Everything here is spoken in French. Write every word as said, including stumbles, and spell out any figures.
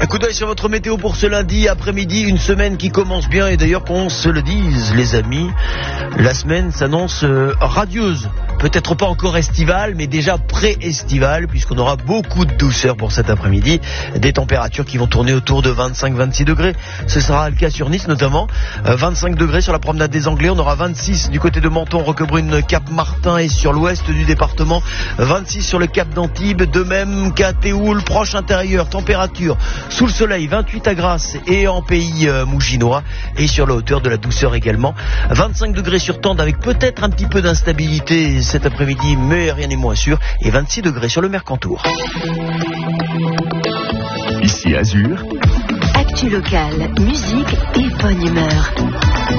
Un coup d'œil sur votre météo pour ce lundi après-midi, une semaine qui commence bien et d'ailleurs qu'on se le dise les amis, la semaine s'annonce euh, radieuse. Peut-être pas encore estivale, mais déjà pré-estivale, puisqu'on aura beaucoup de douceur pour cet après-midi. Des températures qui vont tourner autour de vingt-cinq à vingt-six degrés. Ce sera le cas sur Nice notamment. Euh, vingt-cinq degrés sur la promenade des Anglais. On aura vingt-six du côté de Menton, Roquebrune, Cap-Martin et sur l'ouest du département. vingt-six sur le Cap d'Antibes. De même qu'à Théoul, proche intérieur. Température sous le soleil, vingt-huit à Grasse et en pays euh, mouginois. Et sur la hauteur de la douceur également. vingt-cinq degrés sur Tende avec peut-être un petit peu d'instabilité cet après-midi, mais rien n'est moins sûr, et vingt-six degrés sur le Mercantour. Ici Azur. Actu locale, musique et bonne humeur.